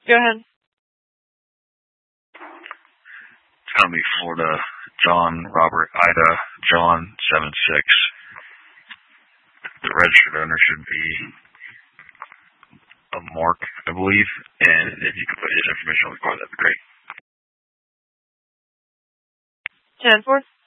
Go ahead. It's going to be Florida, John, Robert, Ida, John, 76. The registered owner should be a Mark, I believe, and if you could put his information on the card, that'd be great. 10-4.